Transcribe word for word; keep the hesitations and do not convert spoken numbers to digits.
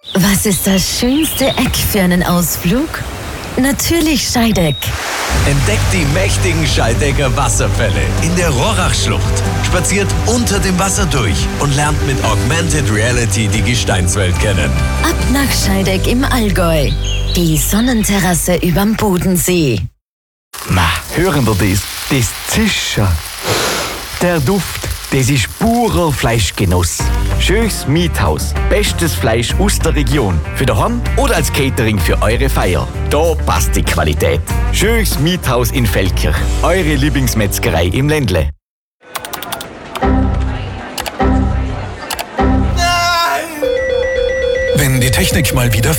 Was ist das schönste Eck für einen Ausflug? Natürlich Scheideck. Entdeckt die mächtigen Scheidecker Wasserfälle in der Rohrachschlucht. Spaziert unter dem Wasser durch und lernt mit Augmented Reality die Gesteinswelt kennen. Ab nach Scheideck im Allgäu. Die Sonnenterrasse überm Bodensee. Ma, hören wir das? Das Zischen. Der Duft, das ist purer Fleischgenuss. Schönes Miethaus. Bestes Fleisch aus der Region. Für daheim oder als Catering für eure Feier. Da passt die Qualität. Schönes Miethaus in Feldkirch. Eure Lieblingsmetzgerei im Ländle. Wenn die Technik mal wieder